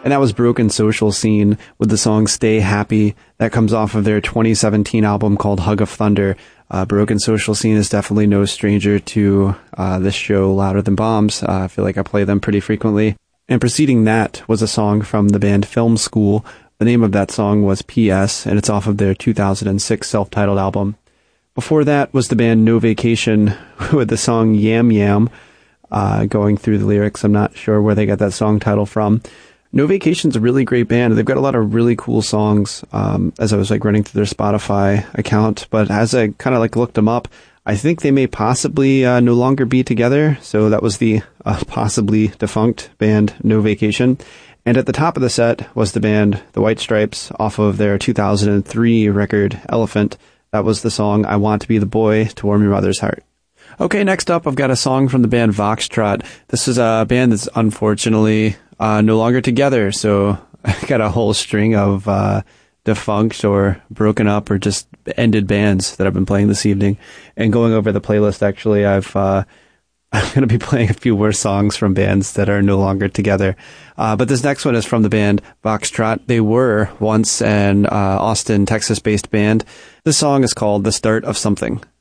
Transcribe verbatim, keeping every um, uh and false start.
And that was Broken Social Scene with the song Stay Happy. That comes off of their twenty seventeen album called Hug of Thunder. Uh, Broken Social Scene is definitely no stranger to uh, this show, Louder Than Bombs. Uh, I feel like I play them pretty frequently. And preceding that was a song from the band Film School. The name of that song was P S, and it's off of their two thousand six self-titled album. Before that was the band No Vacation with the song Yam Yam. Uh, going through the lyrics, I'm not sure where they got that song title from. No Vacation's a really great band. They've got a lot of really cool songs, um, as I was like running through their Spotify account. But as I kind of like looked them up, I think they may possibly uh, no longer be together. So that was the uh, possibly defunct band No Vacation. And at the top of the set was the band The White Stripes off of their two thousand three record Elephant. That was the song I Want to Be the Boy to Warm Your Mother's Heart. Okay, next up I've got a song from the band Voxtrot. This is a band that's unfortunately uh, no longer together. So I got a whole string of uh, defunct or broken up or just ended bands that I've been playing this evening. And going over the playlist, actually, I've... Uh, I'm going to be playing a few worse songs from bands that are no longer together. Uh, but this next one is from the band Voxtrot. They were once an uh, Austin, Texas-based band. This song is called The Start of Something.